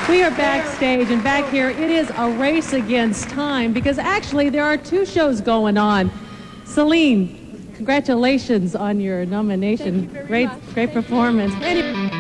We are backstage, and back here, it is a race against time because actually there are two shows going on. Celine, congratulations on your nomination. Great performance.